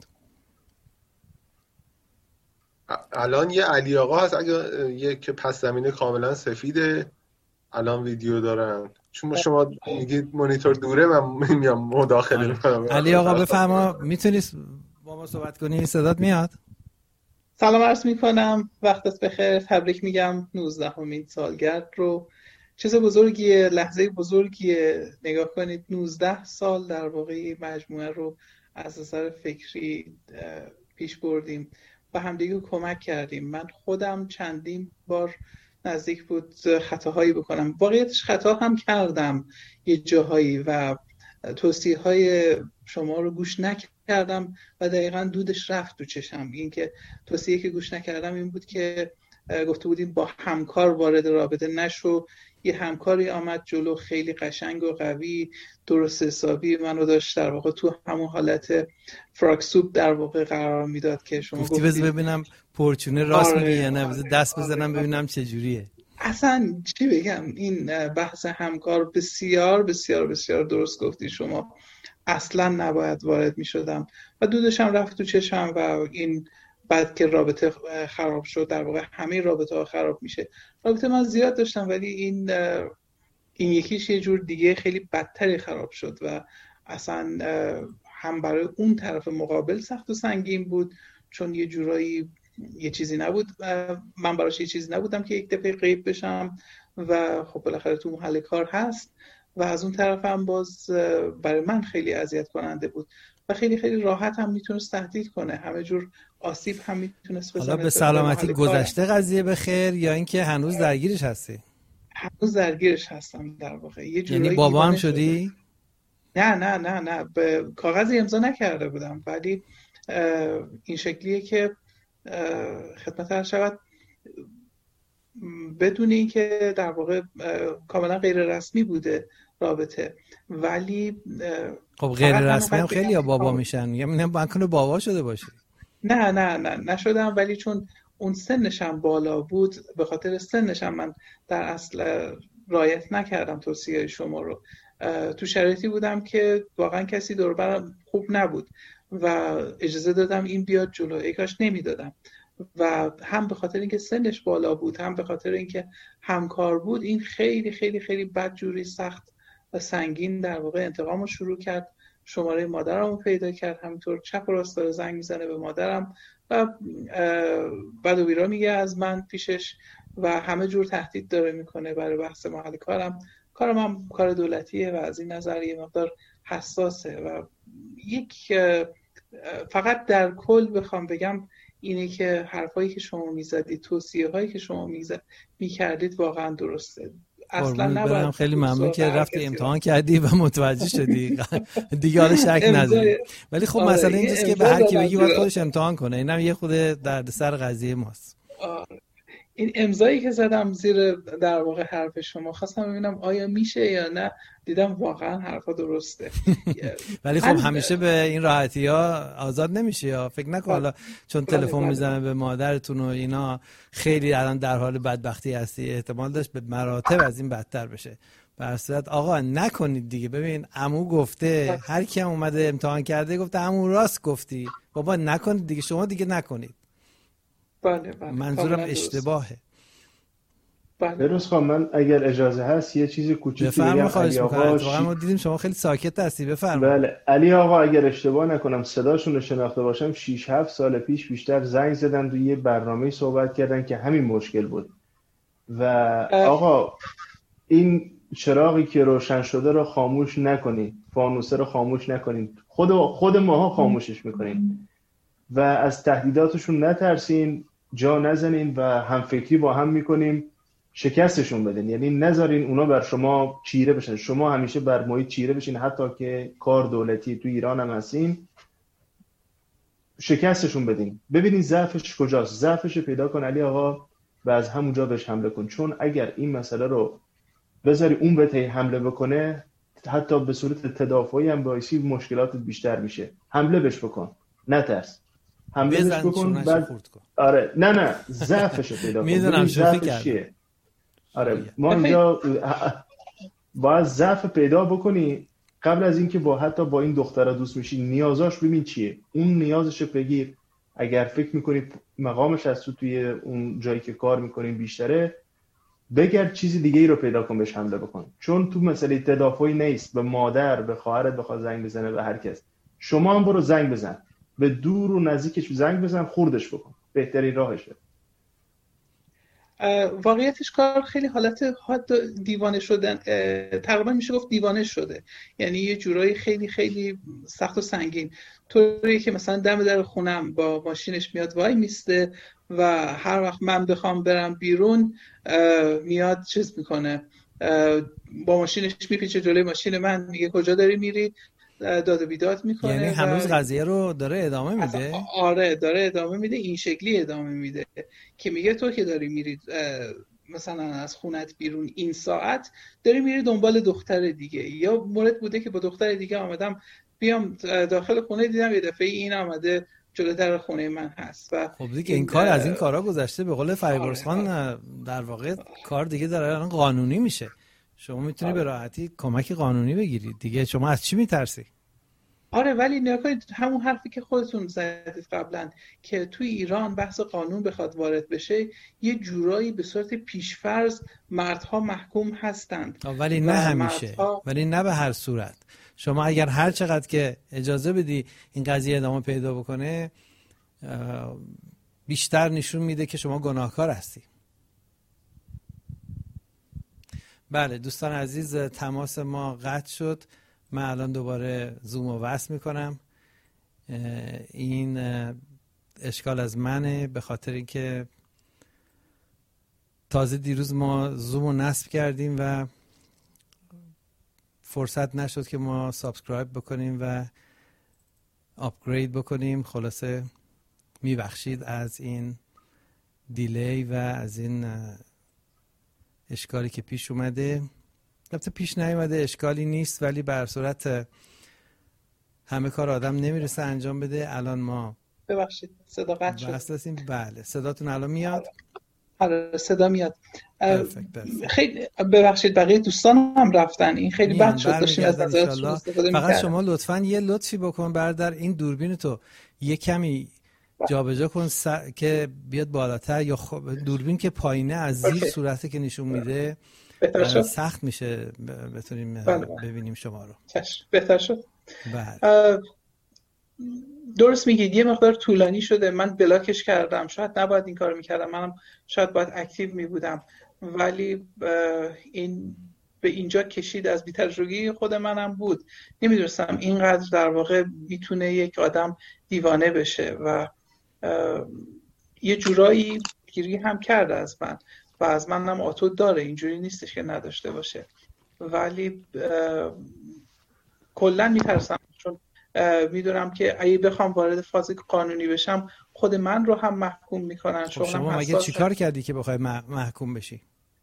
الان یه علی آقا هست اگه یه که پس زمینه کاملا سفیده، الان ویدیو دارن، چون شما میگید مانیتور دوره من میام مداخله میکنم. علی آقا بفرما، میتونی با ما صحبت کنی؟ صدات میاد؟ سلام عرض میکنم، وقتت بخیر. تبریک میگم 19امین سالگرد رو. چیز بزرگیه، لحظه بزرگیه. نگاه کنید 19 سال در واقع مجموعه رو از نظر فکری پیش بردیم و همدیگه کمک کردیم. من خودم چندین بار نزدیک بود خطاهایی بکنم، واقعیتش خطا هم کردم یه جاهایی و توصیه های شما رو گوش نکردم و دقیقاً دودش رفت تو چشم. این که توصیه که گوش نکردم این بود که گفته بودیم با همکار وارد رابطه نشو. یه همکاری آمد جلو خیلی قشنگ و قوی، درست حسابی منو داشت در واقع تو همون حالت فراک سوپ در واقع قرار میداد که شما گفتی. بذار ببینم پورچونه راست میگه یا نه، بذار دست بزنم ببینم چه جوریه. اصلا چی بگم، این بحث همکار بسیار بسیار بسیار درست گفتی شما اصلا نباید وارد می شدم و دودشم رفت تو چشم و این بعد که رابطه خراب شد، در واقع همه رابطه ها خراب میشه. رابطه من زیاد داشتم ولی این یکیش یه جور دیگه خیلی بدتری خراب شد و اصلا هم برای اون طرف مقابل سخت و سنگین بود، چون یه جورایی یه چیزی نبود، من براش یه چیزی نبودم که یک دفعه غیب بشم و خب بالاخره تو محل کار هست و از اون طرف هم باز برای من خیلی اذیت کننده بود و خیلی خیلی راحت هم میتونست تهدید کنه، همه جور آسیب هم میتونست بزنه. حالا به سلامتی گذشته قضیه به خیر یا اینکه هنوز درگیرش هستی؟ هنوز درگیرش هستم در واقع. یعنی بابا هم شدی؟ نه به کاغذی امضا نکرده بودم ولی این شکلیه که خدمت عرض شود بدون این که در واقع کاملا غیر رسمی بوده رابطه، ولی خب غیر رسمی هم خیلی بابا میشن، میگم من کنه بابا شده باشی. نه نشدم، ولی چون اون سنشم بالا بود به خاطر سنشم من در اصل رعایت نکردم توصیه شما رو. تو شرایطی بودم که واقعا کسی دور برم خوب نبود و اجازه دادم این بیاد جلو، ای کاش نمیدادم. و هم به خاطر اینکه سنش بالا بود هم به خاطر اینکه همکار بود، این خیلی خیلی خیلی بدجوری سخت و سنگین در واقع انتقامو شروع کرد. شماره مادرمو پیدا کرد، همینطور چپ و راست داره زنگ میزنه به مادرم و بد و بیرا میگه از من پیشش و همه جور تهدید داره میکنه برای بحث محل کارم هم کار دولتیه و از این نظر یه مقدار حساسه و فقط در کل بخوام بگم اینه که حرفایی که شما میزدید، توصیه هایی که شما میکردید واقعا درسته. اصلا نباید. خیلی ممنون که رفتی امتحان کردی و متوجه شدی دیگه حالا شک نداری. ولی خب مسئله اینجاست که به هر کی بگی باید خودش امتحان کنه، اینم یه خود دردسر قضیه ماست. این امضایی که زدم زیر در واقع حرف شما خواستم ببینم آیا میشه یا نه، دیدم واقعا حرفا درسته. ولی خب همیشه به این راحتی ها آزاد نمیشه یا فکر نکن حالا چون تلفن میزنه به مادرتون و اینا خیلی الان در حال بدبختی هستی، احتمال داشت به مراتب از این بدتر بشه. به صورت آقا نکنید دیگه. ببین عمو گفته، هر کی هم اومده امتحان کرده گفته عمو راست گفتی، بابا نکنید دیگه، شما دیگه نکنید. بله. منظورم اشتباهه. بروز خواهم من اگر اجازه هست یه چیزی کوچیکی بگم. خواهش میکنم. واقعا ما دیدیم شما خیلی ساکت هستی، بفرمایید. بله علی آقا اگر اشتباه نکنم صداشون رو شناخته باشم 6-7 سال پیش بیشتر زنگ زدن توی یه برنامه صحبت کردن که همین مشکل بود و آقا این چراغی که روشن شده رو خاموش نکنین، فانوسه رو خاموش نکنین، خود ماها خاموشش میکنین و از تهدیداتشون نترسین، جا نزنین و همفکری با هم میکنیم، شکستشون بدین. یعنی نذارین اونا بر شما چیره بشن، شما همیشه بر محیط چیره بشین، حتی که کار دولتی تو ایران هم هستین شکستشون بدین. ببینین ضعفش کجاست، ضعفش پیدا کن علی آقا و از همونجا بهش حمله کن، چون اگر این مسئله رو بذاری اون به حمله بکنه حتی به صورت تدافعی هم باعث مشکلات بیشتر میشه. حمله بهش بکن، نترس، حمله بهش بکن بعد آره نه ضعفشو پیدا کن. میدونم ضعفش چیه. آره ما اینجا باید ضعف پیدا بکنی قبل از اینکه حتی با این دختره دوست میشی، نیازاش ببین چیه، اون نیازشو بگیر. اگر فکر میکنی مقامش از توی اون جایی که کار میکنین بیشتره، بگرد چیزی دیگه ای رو پیدا کن بهش حمله بکن، چون تو مسئله تدافعی نیست. به مادر به خواهرت بخواد زنگ بزنه، به هر کس. شما هم برو زنگ بزن، به دور و نزدیکش زنگ بزن، خوردش بکن، بهترین راهشه. واقعیتش کار خیلی حالت دیوانه شدن، تقریبا میشه گفت دیوانه شده، یعنی یه جورایی خیلی خیلی سخت و سنگین، طوریه که مثلا دم در خونم با ماشینش میاد وای میسته و هر وقت من بخوام برم بیرون میاد چیز میکنه، با ماشینش میپیچه جلوی ماشین من، میگه کجا داری میری، داد و بیداد میکنه. یعنی هنوز قضیه رو داره ادامه میده؟ آره داره ادامه میده، این شکلی ادامه میده که میگه تو که داری میری مثلا از خونت بیرون این ساعت داری میری دنبال دختر دیگه، یا مورد بوده که با دختر دیگه آمدم بیام داخل خونه دیدم یه دفعه این آمده جلوی در خونه من هست. و خب دیگه این کار از این کارا گذشته، به قول فریبرز خان در واقع کار دیگه داره الان قانونی میشه، شما میتونی به راحتی کمک قانونی بگیرید دیگه. شما از چی میترسی؟ آره ولی نگاه کنید همون حرفی که خودتون زدید قبلا که توی ایران بحث قانون بخواد وارد بشه یه جورایی به صورت پیشفرض مردها محکوم هستند، ولی نه همیشه، ولی نه به هر صورت. شما اگر هر چقدر که اجازه بدی این قضیه ادامه پیدا بکنه بیشتر نشون میده که شما گناهکار هستی. بله دوستان عزیز، تماس ما قطع شد. من الان دوباره زوم رو وصل میکنم. این اشکال از منه به خاطر اینکه تازه دیروز ما زوم رو نصب کردیم و فرصت نشد که ما سابسکرایب بکنیم و آپگرید بکنیم. خلاصه میبخشید از این دیلی و از این اشکالی که پیش اومده. البته پیش نیومده، اشکالی نیست، ولی به هر صورت همه کار آدم نمیرسه انجام بده. الان ما ببخشید صدا قطع شد. هستیم. بله صداتون الان میاد؟ آره صدا میاد. خیلی ببخشید بقیه دوستان هم رفتن، این خیلی بد شد. داشتیم از نظرتون استفاده می‌کردیم. فقط شما لطفاً یه لطفی بکن برادر، این دوربین تو یه کمی جابجا کن که بیاد بالاتر، یا دوربین که پایینه از زیر صورته که نشون میده سخت میشه بتونیم ببینیم شما رو. بهتر شد. درست میگید یه مقدار طولانی شده، من بلاکش کردم، شاید نباید این کارو میکردم، منم شاید باید اکتیو میبودم، ولی این به اینجا کشید از بی‌تجربگی خود منم بود. نمیدونستم اینقدر در واقع میتونه یک آدم دیوانه بشه و یه جورایی گیری هم کرده از من و از منم آتو داره، اینجوری نیستش که نداشته باشه، ولی کلا میترسم چون میدونم که اگه بخوام وارد فاز قانونی بشم خود من رو هم محکوم میکنن. خب شما مگه چیکار کردی که بخوای محکوم بشی؟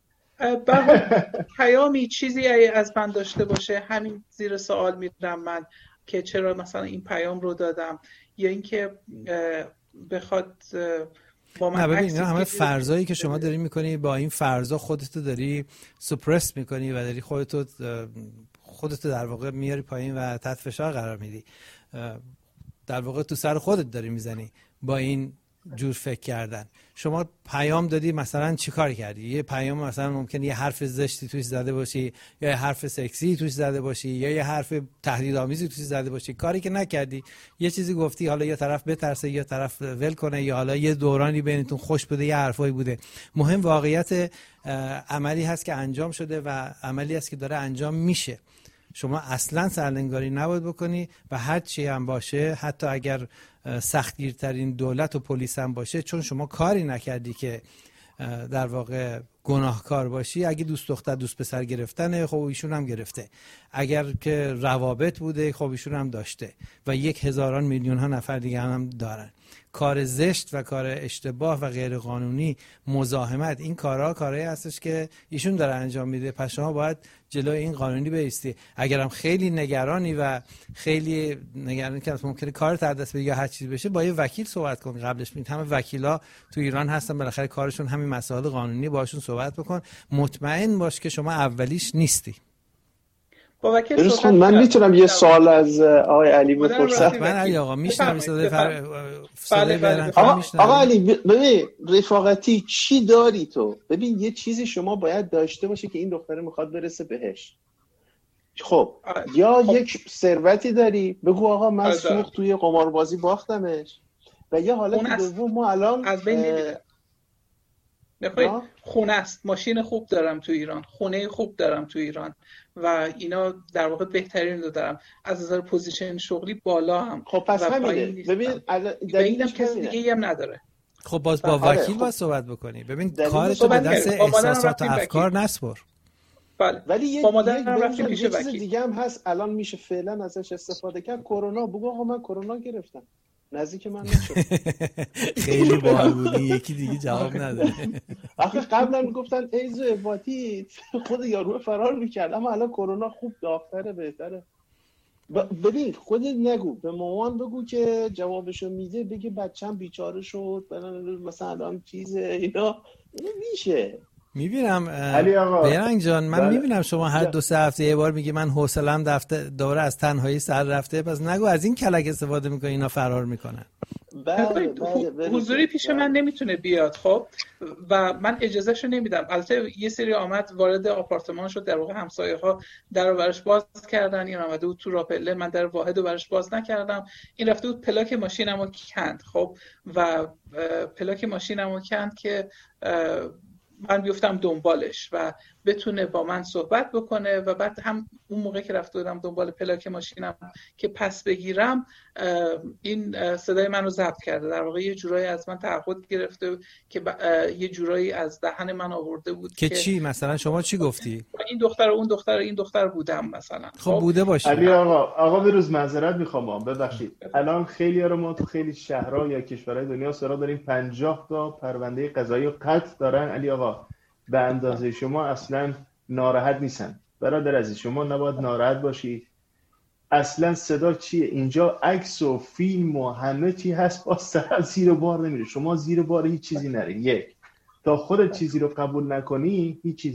پیامی چیزی از من داشته باشه همین زیر سوال میرم من که چرا مثلا این پیام رو دادم، یا اینکه بخواد با من. ببین اینا همه فرضایی که شما داری میکنی، با این فرضا خودتو داری سپرس میکنی و داری خودتو در واقع میاری پایین و تحت فشار قرار میدی. در واقع تو سر خودت داری میزنی با این جور فکر کردن. شما پیام دادی، مثلا چیکار کردی؟ یه پیام مثلا ممکنه یه حرف زشتی توش زده باشی، یا یه حرف سکسی توش زده باشی، یا یه حرف تهدیدآمیزی توش زده باشی، کاری که نکردی، یه چیزی گفتی حالا یه طرف بترسه یا طرف ول کنه، یا حالا یه دورانی بینتون خوش بوده، یه حرفایی بوده. مهم واقعیت عملی هست که انجام شده و عملی هست که داره انجام میشه. شما اصلا سرلنگاری نباید بکنی و هر چی هم باشه، حتی اگر سختگیرترین دولت و پلیس هم باشه، چون شما کاری نکردی که در واقع گناهکار باشی. اگه دوست دختر دوست پسر گرفتنه، خب ایشون هم گرفته. اگر که روابط بوده، خب ایشون هم داشته و 1,000 میلیون ها نفر دیگه هم دارن. کار زشت و کار اشتباه و غیر قانونی، مزاحمت، این کارهایی هستش که ایشون داره انجام میده. پس شما باید جلوی این قانونی بایستی. اگرم خیلی نگرانی و خیلی نگرانی که ممکنه کارت از دست بده یا هر چیزی بشه، با یه وکیل صحبت کن قبلش. همه وکیلا تو ایران هستن، بالاخره کارشون همین مسائل قانونی، باشون صحبت بکن. مطمئن باش که شما اولیش نیستی. درست. من میتونم یه سوال از آقای علی بپرسم؟ من علی آقا میشنم آقا علی ببین رفاقتی چی داری تو؟ ببین یه چیزی شما باید داشته باشه که این دختره میخواد برسه بهش. خب یا یک ثروتی داری، بگو آقا من سوخت توی قماربازی باختمش، و یه حالت دوم ما الان از بین نمیره. خونه است، ماشین خوب دارم تو ایران، خونه خوب دارم تو ایران و اینا در واقع بهترین رو دارم، از نظر پوزیشن شغلی بالا هم. خب پس همینه. ببین دلیلش کسی دیگه هم نداره. خب باز با وکیل باید صحبت بکنی. ببین کارتو به دست احساسات و افکار نسپر. بله. ولی یه چیز دیگه هم هست الان میشه فعلا ازش استفاده کرد. کرونا. بگو آقا من کرونا گرفتم، نزدیک من نشد. خیلی باحال بود. یکی دیگه جواب نداره. آخه قبلا میگفتن ایدز و هپاتیت، خود یارو فرار میکرد، اما الان کرونا خوب داغ‌تره، بهتره. ببین خودت نگو، به مامان بگو که جوابشو میده، بگه بچه‌م بیچاره شد مثلا الان چیزه اینا میشه. میبینم علی آقا بیرنگ جان، من بله. میبینم شما هر 2-3 هفته یه بار میگی من حوصله‌ام دوره از تنهایی سر رفته، پس نگو از این کلک استفاده میکنی اینا فرار میکنن. حضوری پیش من نمیتونه بیاد خب، و من اجازهشو نمیدم. البته یه سری آمد وارد آپارتمان شد، در واقع همسایه ها در رو برش باز کردن، این آمده بود تو راپله، من در واحد رو برش باز نکردم، این رفته بود پلاک ماشینمو کند خب، و پلاک ماشینمو کند که من بیفتم دنبالش و بتونه با من صحبت بکنه، و بعد هم اون موقع که رفته بودم دنبال پلاک ماشینم که پس بگیرم، این صدای من رو ضبط کرده. در واقع یه جورایی از من تعهد گرفته که یه جورایی از دهن من آورده بود که چی مثلا شما چی گفتی؟ این دختر و اون دختر این دختر بودم مثلا. خب بوده باشه. علی آقا بروز معذرت میخوام، ببخشید. الان خیلی رو ما تو خیلی شهرها یا کشورهای دنیا سراغ داریم 50 تا پرونده قضایی و قتل دارن. علی آقا به اندازه شما اصلا ناراحت نیستن. برادر عزیز شما نباید ناراحت باشید. اصلا صدا چیه؟ اینجا عکس و فیلم و همه چی هست، باز طرف زیر بار نمیره. شما زیر بار هیچ چیزی نری. یک تا خودت چیزی رو قبول نکنی هیچ چیزی